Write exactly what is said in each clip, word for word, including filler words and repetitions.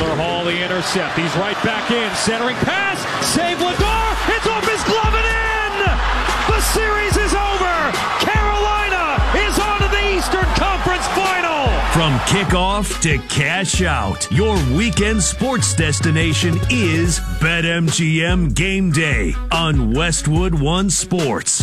For Hall, the intercept. He's right back in. Centering pass. Save Lador. It's off his glove and in. The series is over. Carolina is on to the Eastern Conference Final. From kickoff to cash out, your weekend sports destination is BetMGM Game Day on Westwood One Sports.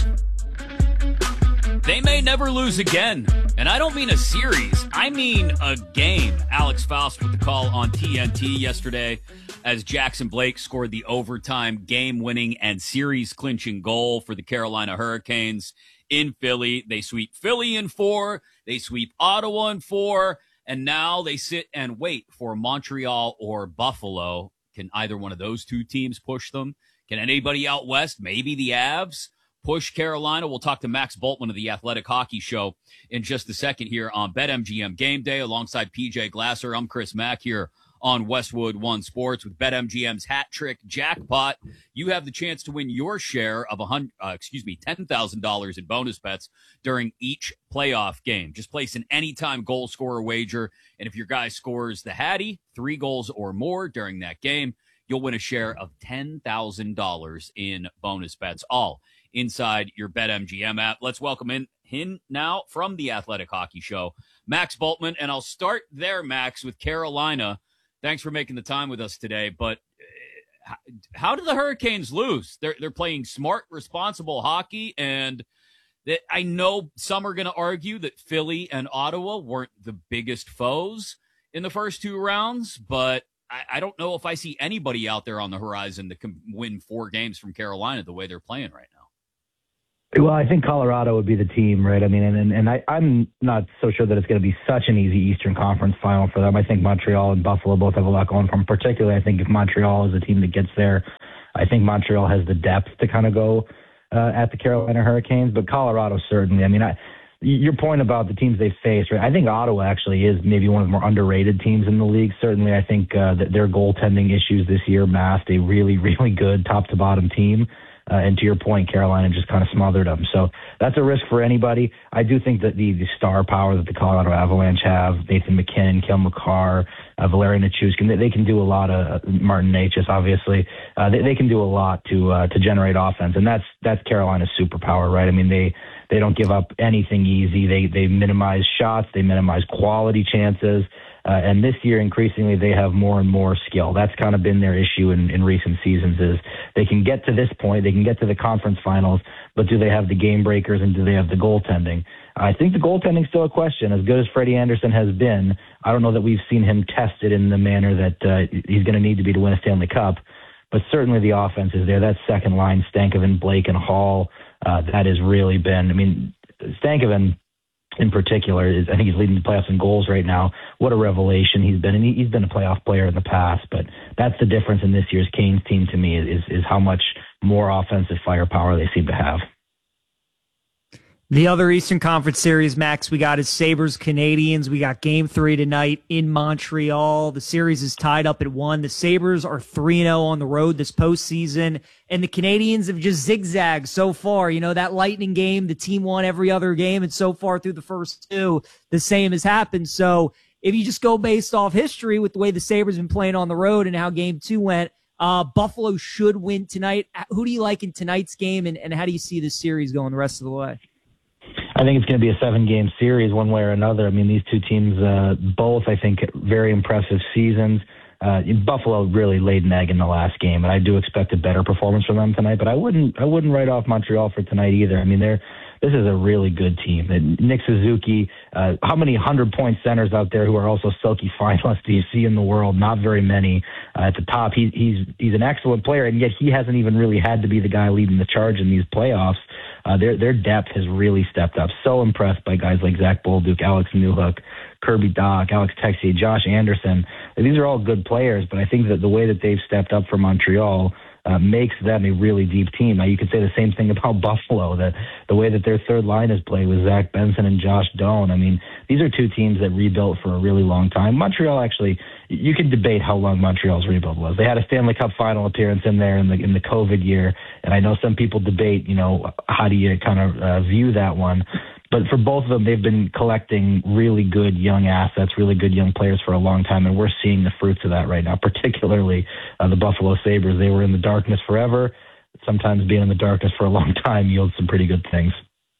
They may never lose again. And I don't mean a series. I mean a game. Alex Faust with the call on T N T yesterday as Jackson Blake scored the overtime game-winning and series-clinching goal for the Carolina Hurricanes in Philly. They sweep Philly in four. They sweep Ottawa in four. And now they sit and wait for Montreal or Buffalo. Can either one of those two teams push them? Can anybody out west, maybe the Avs, push Carolina? We'll talk to Max Bultman of the Athletic Hockey Show in just a second here on BetMGM Game Day alongside P J Glasser. I'm Chris Mack here on Westwood One Sports with BetMGM's Hat Trick Jackpot. You have the chance to win your share of a hundred, uh, excuse me, ten thousand dollars in bonus bets during each playoff game. Just place an anytime goal scorer wager, and if your guy scores the Hattie, three goals or more during that game, you'll win a share of ten thousand dollars in bonus bets, all inside your BetMGM app. Let's welcome in him now from the Athletic Hockey Show, Max Bultman. And I'll start there, Max, with Carolina. Thanks for making the time with us today. But uh, how did the Hurricanes lose? They're they're playing smart, responsible hockey, and that I know some are going to argue that Philly and Ottawa weren't the biggest foes in the first two rounds, but I, I don't know if I see anybody out there on the horizon that can win four games from Carolina the way they're playing right now. Well, I think Colorado would be the team, right? I mean, and and, and I, I'm not so sure that it's going to be such an easy Eastern Conference final for them. I think Montreal and Buffalo both have a lot going for them. Particularly, I think if Montreal is a team that gets there, I think Montreal has the depth to kind of go uh, at the Carolina Hurricanes. But Colorado certainly. I mean, I, your point about the teams they face, right? I think Ottawa actually is maybe one of the more underrated teams in the league. Certainly, I think uh, that their goaltending issues this year masked a really, really good top-to-bottom team. Uh, and to your point, Carolina just kind of smothered them. So that's a risk for anybody. I do think that the, the star power that the Colorado Avalanche have, Nathan McKinnon, Kyle McCarr, uh, Valeri Nichushkin, they, they can do a lot of, uh, Martin Necas, obviously. Uh, they, they can do a lot to uh, to generate offense, and that's that's Carolina's superpower, right? I mean, they, they don't give up anything easy. They, they minimize shots. They minimize quality chances. Uh, and this year, increasingly, they have more and more skill. That's kind of been their issue in, in recent seasons is they can get to this point, they can get to the conference finals, but do they have the game breakers and do they have the goaltending? I think the goaltending's still a question. As good as Freddie Anderson has been, I don't know that we've seen him tested in the manner that uh, he's going to need to be to win a Stanley Cup, but certainly the offense is there. That second line, Stankoven, Blake, and Hall, uh, that has really been, I mean, Stankoven in particular, is I think he's leading the playoffs in goals right now. What a revelation he's been. And he, he's been a playoff player in the past, but that's the difference in this year's Canes team to me is, is how much more offensive firepower they seem to have. The other Eastern Conference series, Max, we got is Sabres Canadiens. We got game three tonight in Montreal. The series is tied up at one. The Sabres are three and oh on the road this postseason, and the Canadiens have just zigzagged so far. You know, that Lightning game, the team won every other game, and so far through the first two, the same has happened. So if you just go based off history with the way the Sabres have been playing on the road and how game two went, uh, Buffalo should win tonight. Who do you like in tonight's game, and, and how do you see this series going the rest of the way? I think it's going to be a seven-game series one way or another. I mean, these two teams, uh, both, I think, very impressive seasons. Uh, Buffalo really laid an egg in the last game, and I do expect a better performance from them tonight. But I wouldn't, I wouldn't write off Montreal for tonight either. I mean, they're this is a really good team. And Nick Suzuki, uh, how many hundred-point centers out there who are also Selke finalists do you see in the world? Not very many. Uh, at the top, he, he's he's an excellent player, and yet he hasn't even really had to be the guy leading the charge in these playoffs. Uh, their their depth has really stepped up. So impressed by guys like Zach Bolduc, Alex Newhook, Kirby Dach, Alex Texier, Josh Anderson. These are all good players, but I think that the way that they've stepped up for Montreal uh, makes them a really deep team. Now, you could say the same thing about Buffalo, that the way that their third line has played with Zach Benson and Josh Doan. I mean, these are two teams that rebuilt for a really long time. Montreal actually, you could debate how long Montreal's rebuild was. They had a Stanley Cup final appearance in there in the in the COVID year, and I know some people debate, you know, how do you kind of uh, view that one. But but for both of them, they've been collecting really good young assets, really good young players for a long time, and we're seeing the fruits of that right now, particularly uh, the Buffalo Sabres. They were in the darkness forever. Sometimes being in the darkness for a long time yields some pretty good things.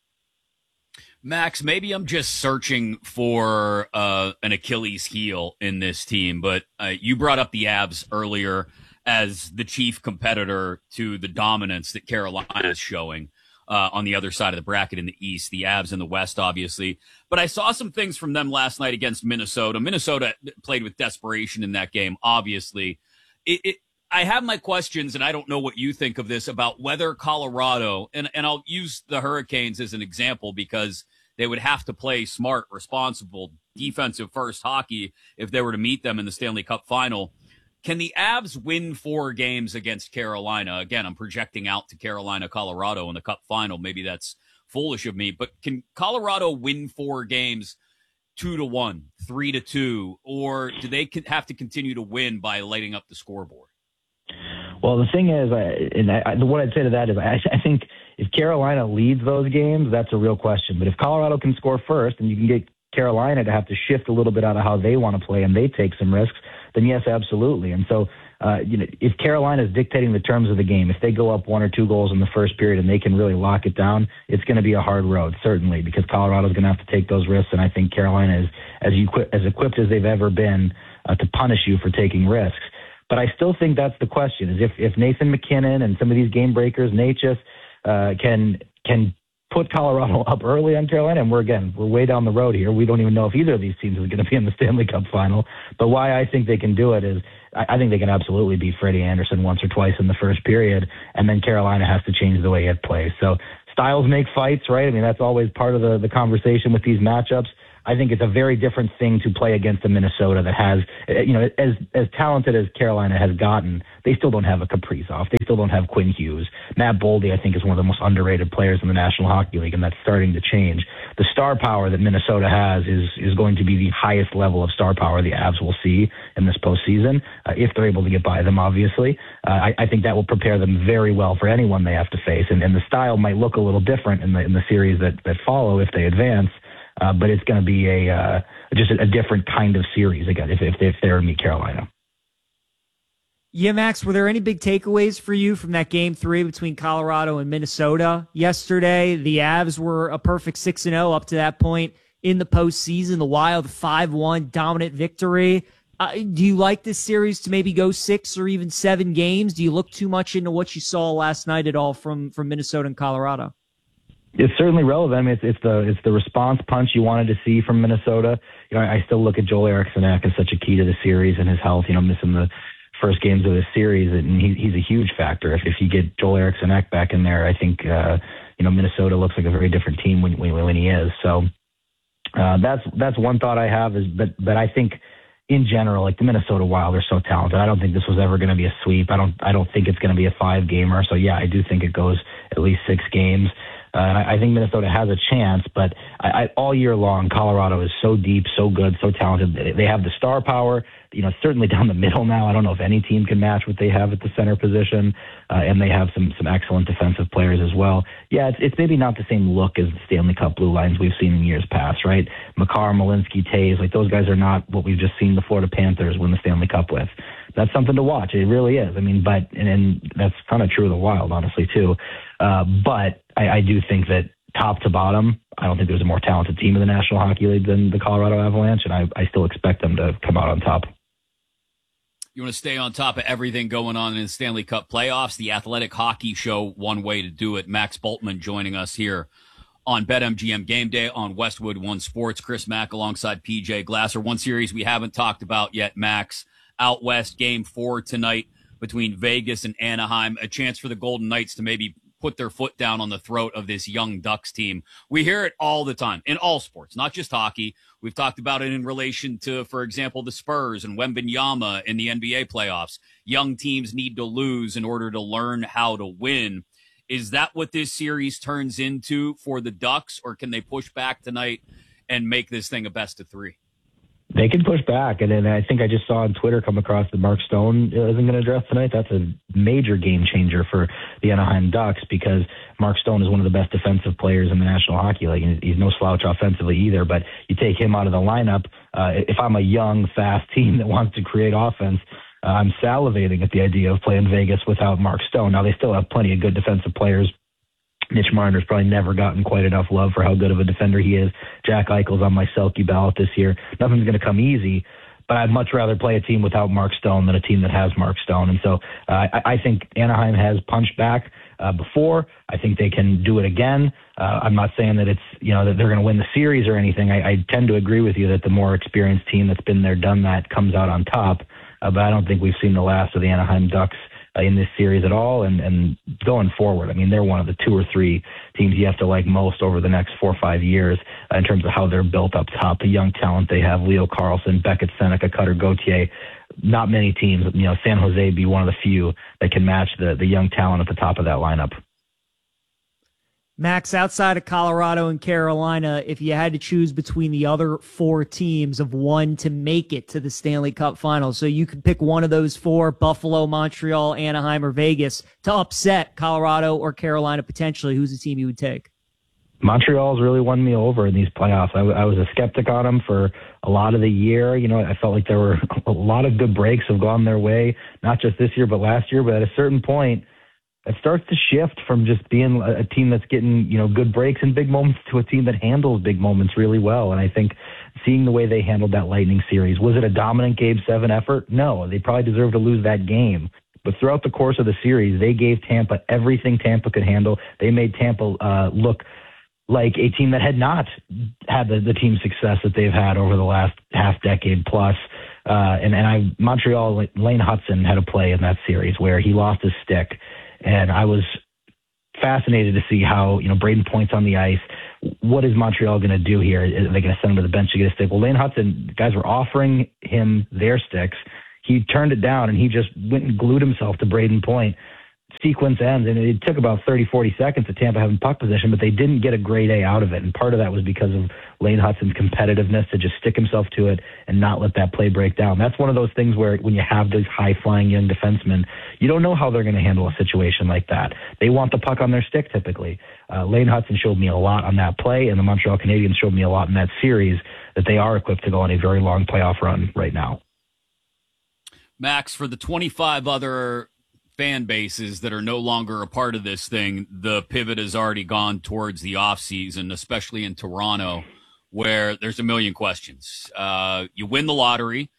Max, maybe I'm just searching for uh, an Achilles heel in this team, but uh, you brought up the Avs earlier as the chief competitor to the dominance that Carolina is showing uh, on the other side of the bracket in the East, the Avs in the West, obviously. But I saw some things from them last night against Minnesota. Minnesota played with desperation in that game, obviously. It, it, I have my questions, and I don't know what you think of this, about whether Colorado, and, and I'll use the Hurricanes as an example because they would have to play smart, responsible, defensive-first hockey if they were to meet them in the Stanley Cup final. Can the Avs win four games against Carolina? Again, I'm projecting out to Carolina, Colorado in the Cup final. Maybe that's foolish of me, but can Colorado win four games two to one, three to two, or do they have to continue to win by lighting up the scoreboard? Well, the thing is, I, and I, what I'd say to that is I, I think if Carolina leads those games, that's a real question. But if Colorado can score first and you can get Carolina to have to shift a little bit out of how they want to play and they take some risks, then yes, absolutely. And so, uh, you know, if Carolina is dictating the terms of the game, if they go up one or two goals in the first period and they can really lock it down, it's going to be a hard road, certainly, because Colorado is going to have to take those risks. And I think Carolina is as, you, as equipped as they've ever been uh, to punish you for taking risks. But I still think that's the question, is if, if Nathan McKinnon and some of these game breakers, Natchez, uh, can can put Colorado up early on Carolina, and we're, again, we're way down the road here. We don't even know if either of these teams is going to be in the Stanley Cup final. But why I think they can do it is I, I think they can absolutely beat Freddie Anderson once or twice in the first period, and then Carolina has to change the way it plays. So styles make fights, right? I mean, that's always part of the, the conversation with these matchups. I think it's a very different thing to play against a Minnesota that has, you know, as as talented as Carolina has gotten, they still don't have a Kaprizov. They still don't have Quinn Hughes. Matt Boldy, I think, is one of the most underrated players in the National Hockey League, and that's starting to change. The star power that Minnesota has is is going to be the highest level of star power the Avs will see in this postseason, uh, if they're able to get by them, obviously. Uh, I, I think that will prepare them very well for anyone they have to face, and, and the style might look a little different in the in the series that, that follow if they advance. Uh, but it's going to be a uh, just a, a different kind of series again if if, if they're to meet Carolina. Yeah, Max, were there any big takeaways for you from that game three between Colorado and Minnesota yesterday? The Avs were a perfect six and oh up to that point in the postseason. The Wild five one dominant victory. Uh, do you like this series to maybe go six or even seven games? Do you look too much into what you saw last night at all from from Minnesota and Colorado? It's certainly relevant. I mean, it's, it's the it's the response punch you wanted to see from Minnesota. You know, I still look at Joel Eriksson Ek as such a key to the series and his health. You know, missing the first games of the series, and he, he's a huge factor. If if you get Joel Eriksson Ek back in there, I think uh, you know Minnesota looks like a very different team when when, when he is. So uh, that's that's one thought I have. Is but but I think in general, like the Minnesota Wild are so talented. I don't think this was ever going to be a sweep. I don't I don't think it's going to be a five gamer. So yeah, I do think it goes at least six games. Uh, and I, I think Minnesota has a chance, but I, I, all year long, Colorado is so deep, so good, so talented. They, they have the star power, you know, certainly down the middle now. I don't know if any team can match what they have at the center position, uh, and they have some some excellent defensive players as well. Yeah, it's, it's maybe not the same look as the Stanley Cup blue lines we've seen in years past, right? Makar, Malinsky, Taves, like those guys are not what we've just seen the Florida Panthers win the Stanley Cup with. That's something to watch. It really is. I mean, but, and, and that's kind of true of the Wild, honestly, too. Uh, but I, I do think that top to bottom, I don't think there's a more talented team in the National Hockey League than the Colorado Avalanche, and I, I still expect them to come out on top. You want to stay on top of everything going on in the Stanley Cup playoffs? The Athletic Hockey Show, one way to do it. Max Bultman joining us here on BetMGM Game Day on Westwood One Sports. Chris Mack alongside P J Glasser. One series we haven't talked about yet, Max. Out West, game four tonight between Vegas and Anaheim. A chance for the Golden Knights to maybe put their foot down on the throat of this young Ducks team. We hear it all the time in all sports, not just hockey. We've talked about it in relation to, for example, the Spurs and Wembanyama in the N B A playoffs. Young teams need to lose in order to learn how to win. Is that what this series turns into for the Ducks, or can they push back tonight and make this thing a best of three? They can push back, and then I think I just saw on Twitter come across that Mark Stone isn't going to address tonight. That's a major game changer for the Anaheim Ducks because Mark Stone is one of the best defensive players in the National Hockey League, and he's no slouch offensively either. But you take him out of the lineup, uh, if I'm a young, fast team that wants to create offense, uh, I'm salivating at the idea of playing Vegas without Mark Stone. Now, they still have plenty of good defensive players. Mitch Marner's probably never gotten quite enough love for how good of a defender he is. Jack Eichel's on my Selke ballot this year. Nothing's going to come easy, but I'd much rather play a team without Mark Stone than a team that has Mark Stone. And so uh, I, I think Anaheim has punched back uh, before. I think they can do it again. Uh, I'm not saying that it's, you know, that they're going to win the series or anything. I, I tend to agree with you that the more experienced team that's been there, done that, comes out on top. Uh, but I don't think we've seen the last of the Anaheim Ducks in this series at all, and, and going forward, I mean, they're one of the two or three teams you have to like most over the next four or five years uh, in terms of how they're built up top, the young talent they have, Leo Carlson, Beckett, Seneca, Cutter, Gauthier. Not many teams, you know, San Jose be one of the few that can match the, the young talent at the top of that lineup. Max, outside of Colorado and Carolina, if you had to choose between the other four teams of one to make it to the Stanley Cup Finals, so you could pick one of those four, Buffalo, Montreal, Anaheim, or Vegas, to upset Colorado or Carolina potentially, who's the team you would take? Montreal's really won me over in these playoffs. I, I was a skeptic on them for a lot of the year. You know, I felt like there were a lot of good breaks have gone their way, not just this year, but last year. But at a certain point, it starts to shift from just being a team that's getting, you know, good breaks and big moments to a team that handles big moments really well. And I think seeing the way they handled that Lightning series, was it a dominant Game seven effort? No, they probably deserved to lose that game. But throughout the course of the series, they gave Tampa everything Tampa could handle. They made Tampa uh, look like a team that had not had the, the team success that they've had over the last half decade plus. Uh, and, and I, Montreal, Lane Hudson had a play in that series where he lost his stick. And I was fascinated to see how, you know, Braden Point's on the ice. What is Montreal going to do here? Are they going to send him to the bench to get a stick? Well, Lane Hudson, guys were offering him their sticks. He turned it down, and he just went and glued himself to Braden Point. Sequence ends, and it took about thirty, forty seconds of Tampa having puck possession, but they didn't get a grade A out of it. And part of that was because of Lane Hudson's competitiveness to just stick himself to it and not let that play break down. That's one of those things where when you have those high-flying young defensemen, you don't know how they're going to handle a situation like that. They want the puck on their stick typically. Uh, Lane Hudson showed me a lot on that play, and the Montreal Canadiens showed me a lot in that series that they are equipped to go on a very long playoff run right now. Max, for the twenty-five other fan bases that are no longer a part of this thing, the pivot has already gone towards the offseason, especially in Toronto, where there's a million questions. Uh, you win the lottery,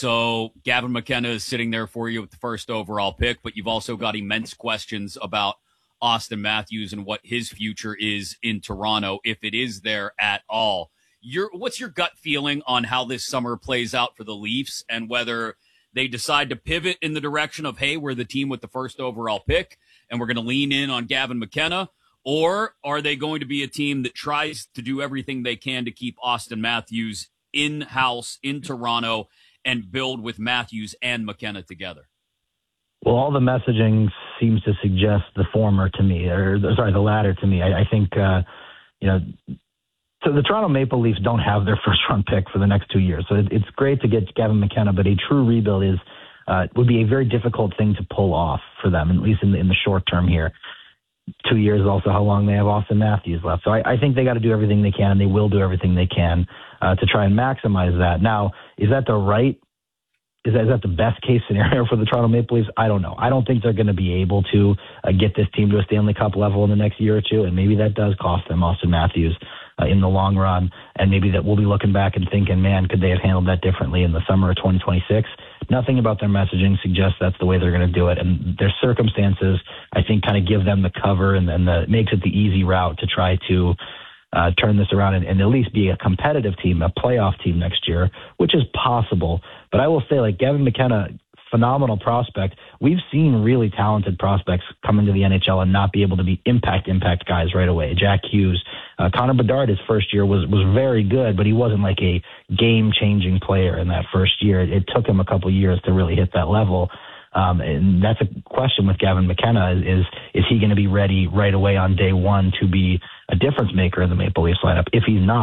so Gavin McKenna is sitting there for you with the first overall pick, but you've also got immense questions about Austin Matthews and what his future is in Toronto, if it is there at all. Your, what's your gut feeling on how this summer plays out for the Leafs and whether they decide to pivot in the direction of, hey, we're the team with the first overall pick and we're going to lean in on Gavin McKenna? Or are they going to be a team that tries to do everything they can to keep Austin Matthews in-house in Toronto and build with Matthews and McKenna together? Well, all the messaging seems to suggest the former to me, or sorry, the latter to me. I, I think, uh, you know, so the Toronto Maple Leafs don't have their first-round pick for the next two years. So it, it's great to get Gavin McKenna, but a true rebuild is uh, would be a very difficult thing to pull off for them, at least in the, in the short term here. Two years is also how long they have Austin Matthews left. So I, I think they got to do everything they can, and they will do everything they can uh, to try and maximize that. Now, is that the right Is that, is that the best case scenario for the Toronto Maple Leafs? I don't know. I don't think they're going to be able to uh, get this team to a Stanley Cup level in the next year or two, and maybe that does cost them Austin Matthews uh, in the long run, and maybe that we'll be looking back and thinking, man, could they have handled that differently in the summer of twenty twenty-six? Nothing about their messaging suggests that's the way they're going to do it, and their circumstances, I think, kind of give them the cover and, and the, makes it the easy route to try to Uh, turn this around and, and at least be a competitive team, a playoff team next year, which is possible. But I will say, like, Gavin McKenna, phenomenal prospect. We've seen really talented prospects come into the N H L and not be able to be impact, impact guys right away. Jack Hughes, uh, Connor Bedard, his first year was, was very good, but he wasn't like a game-changing player in that first year. It, it took him a couple years to really hit that level. Um, and that's a question with Gavin McKenna is, is he going to be ready right away on day one to be a difference maker in the Maple Leafs lineup? If he's not,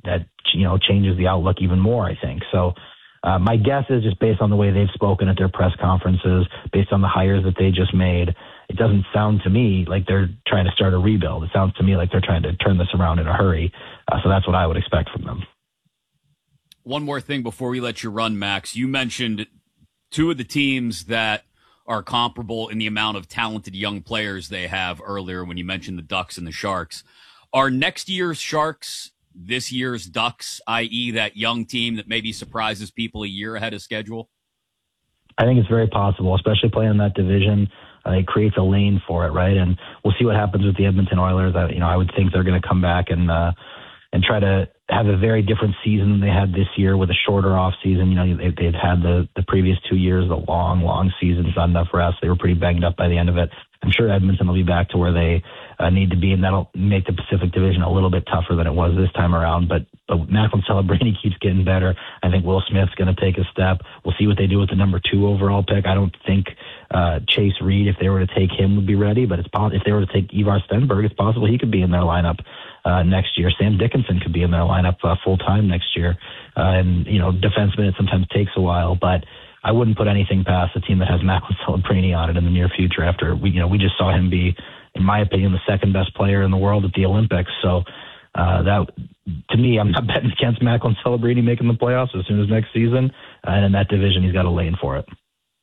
that, you know, changes the outlook even more, I think. So uh, my guess is, just based on the way they've spoken at their press conferences, based on the hires that they just made, it doesn't sound to me like they're trying to start a rebuild. It sounds to me like they're trying to turn this around in a hurry. Uh, so that's what I would expect from them. One more thing before we let you run, Max. You mentioned two of the teams that are comparable in the amount of talented young players they have earlier when you mentioned the Ducks and the Sharks. Are next year's Sharks this year's Ducks, that is that young team that maybe surprises people a year ahead of schedule? I think it's very possible, especially playing in that division. Uh, it creates a lane for it, right? And we'll see what happens with the Edmonton Oilers. I, you know, I would think they're going to come back and uh, and try to have a very different season than they had this year, with a shorter off season. You know, they, they've had the the previous two years, the long, long seasons, not enough rest. They were pretty banged up by the end of it. I'm sure Edmonton will be back to where they uh, need to be, and that'll make the Pacific Division a little bit tougher than it was this time around. But, but Macklin Celebrini keeps getting better. I think Will Smith's going to take a step. We'll see what they do with the number two overall pick. I don't think uh, Chase Reed, if they were to take him, would be ready. But it's po- if they were to take Ivar Stenberg, it's possible he could be in their lineup uh, next year. Sam Dickinson could be in their lineup uh, full time next year. Uh, and you know, defenseman, it sometimes takes a while, but I wouldn't put anything past a team that has Macklin Celebrini on it in the near future. After we, you know, we just saw him be, in my opinion, the second best player in the world at the Olympics. So uh, that, to me, I'm not betting against Macklin Celebrini making the playoffs as soon as next season. Uh, and in that division, he's got a lane for it.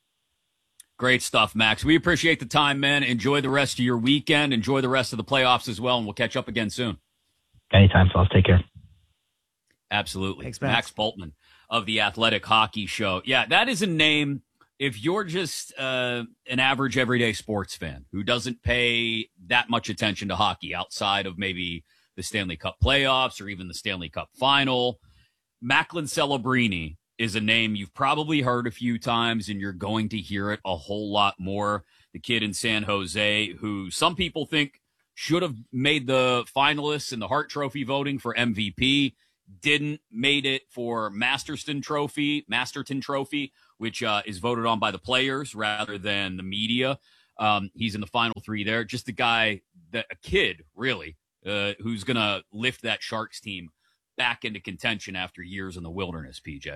Great stuff, Max. We appreciate the time, man. Enjoy the rest of your weekend. Enjoy the rest of the playoffs as well, and we'll catch up again soon. Anytime, fellas. Take care. Absolutely. Thanks, Max. Max Bultman of the Athletic Hockey Show. Yeah, that is a name. If you're just uh, an average everyday sports fan who doesn't pay that much attention to hockey outside of maybe the Stanley Cup playoffs or even the Stanley Cup final, Macklin Celebrini is a name you've probably heard a few times, and you're going to hear it a whole lot more. The kid in San Jose, who some people think should have made the finalists in the Hart Trophy voting for M V P, didn't, made it for Masterton Trophy, Masterton Trophy, which uh, is voted on by the players rather than the media. Um, he's in the final three there. Just a guy, that a kid, really, uh, who's going to lift that Sharks team back into contention after years in the wilderness, P J.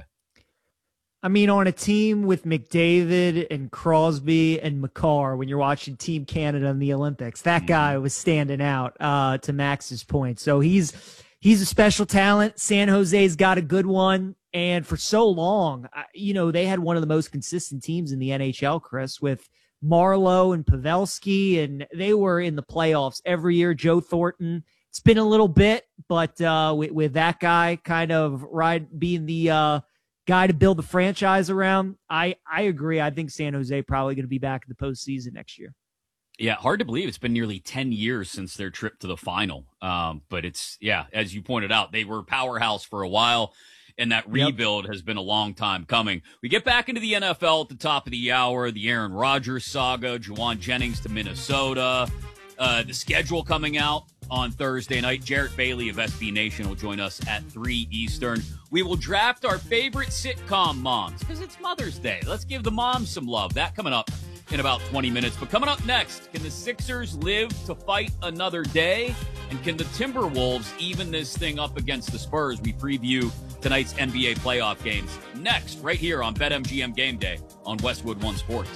I mean, on a team with McDavid and Crosby and Makar, when you're watching Team Canada in the Olympics, that mm-hmm. guy was standing out, uh, to Max's point. So he's he's a special talent. San Jose's got a good one. And for so long, you know, they had one of the most consistent teams in the N H L, Chris, with Marleau and Pavelski, and they were in the playoffs every year. Joe Thornton, it's been a little bit, but uh, with, with that guy kind of ride, being the uh, guy to build the franchise around, I, I agree. I think San Jose probably going to be back in the postseason next year. Yeah, hard to believe it's been nearly ten years since their trip to the final. Um, but it's, yeah, as you pointed out, they were a powerhouse for a while, and that rebuild yep. has been a long time coming. We get back into the N F L at the top of the hour, the Aaron Rodgers saga, Juwan Jennings to Minnesota, uh, the schedule coming out on Thursday night. Jarrett Bailey of S B Nation will join us at three Eastern. We will draft our favorite sitcom moms because it's Mother's Day. Let's give the moms some love. That coming up in about twenty minutes. But coming up next, can the Sixers live to fight another day? And can the Timberwolves even this thing up against the Spurs? We preview tonight's N B A playoff games next, right here on BetMGM Game Day on Westwood One Sports.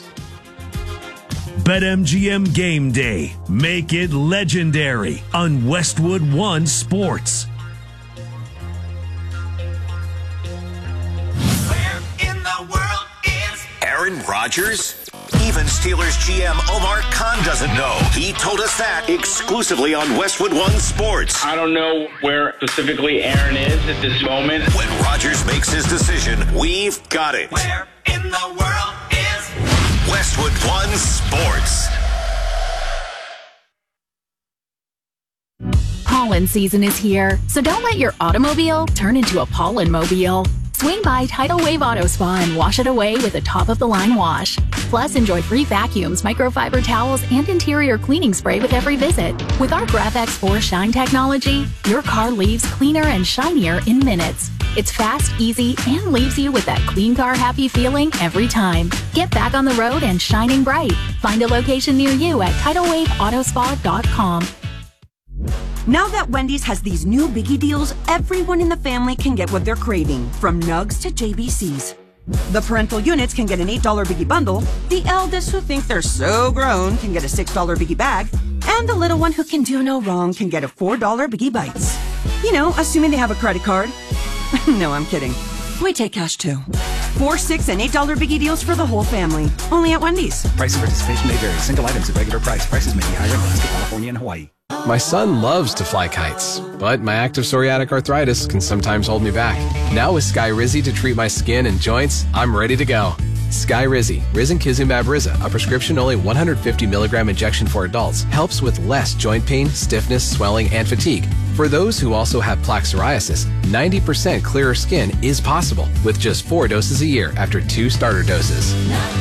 BetMGM Game Day. Make it legendary on Westwood One Sports. Where in the world is Aaron Rodgers? Even Steelers G M Omar Khan doesn't know. He told us that exclusively on Westwood One Sports. I don't know where specifically Aaron is at this moment. When Rodgers makes his decision, we've got it. Where in the world is Westwood One Sports? Pollen season is here, so don't let your automobile turn into a pollen mobile. Swing by Tidal Wave Auto Spa and wash it away with a top-of-the-line wash. Plus, enjoy free vacuums, microfiber towels, and interior cleaning spray with every visit. With our GraphX four Shine technology, your car leaves cleaner and shinier in minutes. It's fast, easy, and leaves you with that clean car happy feeling every time. Get back on the road and shining bright. Find a location near you at tidal wave auto spa dot com. Now that Wendy's has these new biggie deals, everyone in the family can get what they're craving, from nugs to J B Cs. The parental units can get an eight dollar biggie bundle, the eldest who think they're so grown can get a six dollar biggie bag, and the little one who can do no wrong can get a four dollar biggie bites. You know, assuming they have a credit card. No, I'm kidding. We take cash too. Four, six, and eight dollar biggie deals for the whole family. Only at Wendy's. Price of participation may vary. Single items at regular price. Prices may be higher in Alaska, California, and Hawaii. My son loves to fly kites, but my active psoriatic arthritis can sometimes hold me back. Now with Skyrizi to treat my skin and joints, I'm ready to go. Skyrizi, Risankizumab Riza, a prescription-only one hundred fifty milligram injection for adults, helps with less joint pain, stiffness, swelling, and fatigue. For those who also have plaque psoriasis, ninety percent clearer skin is possible with just four doses a year after two starter doses.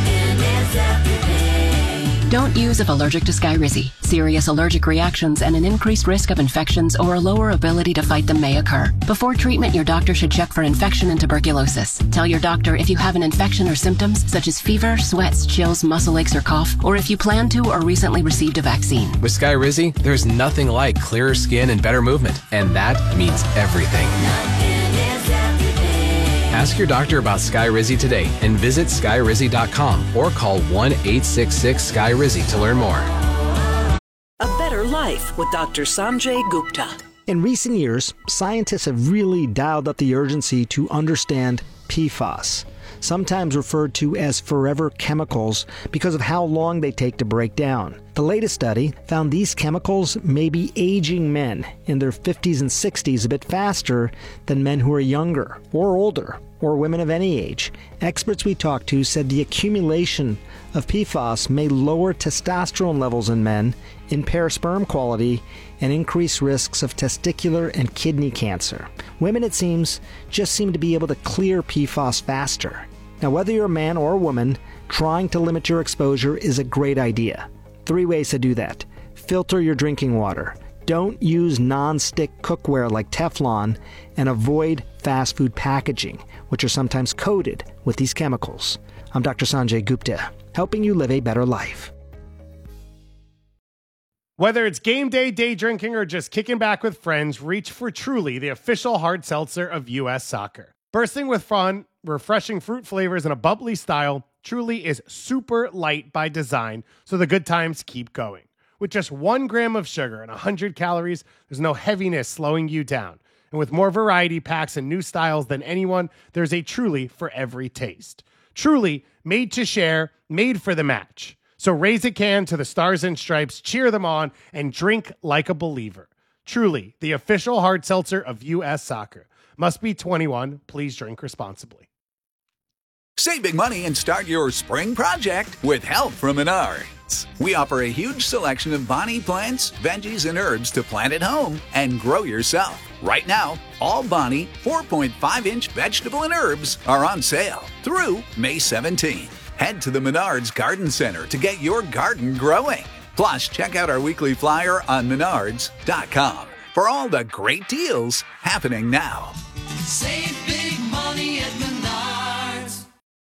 Don't use if allergic to Skyrizi. Serious allergic reactions and an increased risk of infections or a lower ability to fight them may occur. Before treatment, your doctor should check for infection and tuberculosis. Tell your doctor if you have an infection or symptoms such as fever, sweats, chills, muscle aches, or cough, or if you plan to or recently received a vaccine. With Skyrizi, there's nothing like clearer skin and better movement, and that means everything. Ask your doctor about Skyrizi today and visit Skyrizi dot com or call one eight six six Sky Rizi to learn more. A Better Life with Doctor Sanjay Gupta. In recent years, scientists have really dialed up the urgency to understand P FAS, sometimes referred to as forever chemicals because of how long they take to break down. The latest study found these chemicals may be aging men in their fifties and sixties a bit faster than men who are younger or older, or women of any age. Experts we talked to said the accumulation of P FAS may lower testosterone levels in men, impair sperm quality, and increase risks of testicular and kidney cancer. Women, it seems, just seem to be able to clear P FAS faster. Now, whether you're a man or a woman, trying to limit your exposure is a great idea. Three ways to do that. Filter your drinking water. Don't use non-stick cookware like Teflon, and avoid fast food packaging, which are sometimes coated with these chemicals. I'm Doctor Sanjay Gupta, helping you live a better life. Whether it's game day, day drinking, or just kicking back with friends, reach for Truly, the official hard seltzer of U S Soccer. Bursting with fun, refreshing fruit flavors, and a bubbly style, Truly is super light by design, so the good times keep going. With just one gram of sugar and one hundred calories, there's no heaviness slowing you down. And with more variety packs and new styles than anyone, there's a Truly for every taste. Truly, made to share, made for the match. So raise a can to the Stars and Stripes, cheer them on, and drink like a believer. Truly, the official hard seltzer of U S Soccer. Must be twenty-one. Please drink responsibly. Save big money and start your spring project with help from Menards. We offer a huge selection of Bonnie plants, veggies, and herbs to plant at home and grow yourself. Right now, all Bonnie four point five inch vegetable and herbs are on sale through May seventeenth. Head to the Menards Garden Center to get your garden growing. Plus, check out our weekly flyer on menards dot com for all the great deals happening now. Save big money at Menards.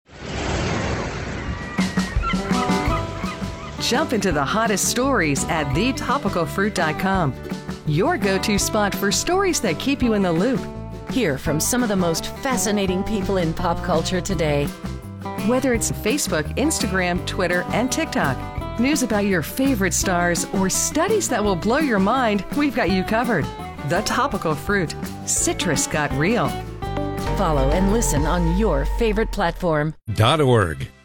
Jump into the hottest stories at the topical fruit dot com. Your go-to spot for stories that keep you in the loop. Hear from some of the most fascinating people in pop culture today. Whether it's Facebook, Instagram, Twitter, and TikTok, news about your favorite stars, or studies that will blow your mind, we've got you covered. The Topical Fruit. Citrus got real. Follow and listen on your favorite platform. .org.